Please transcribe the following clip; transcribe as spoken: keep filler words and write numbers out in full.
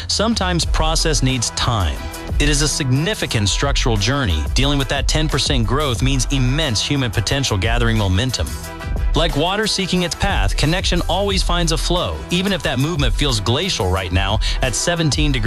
sometimes process needs time. It is a significant structural journey. Dealing with that ten percent growth means immense human potential gathering momentum. Like water seeking its path, connection always finds a flow, even if that movement feels glacial right now at seventeen degrees